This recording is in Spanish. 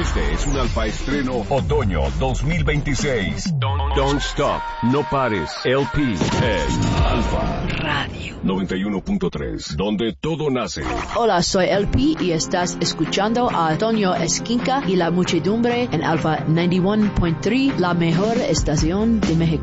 Este es un Alfa Estreno Otoño 2026. Don't Stop, no pares. LP en Alfa Radio 91.3, donde todo nace. Hola, soy LP y estás escuchando a Toño Esquinca y la muchedumbre en Alfa 91.3, la mejor estación de México.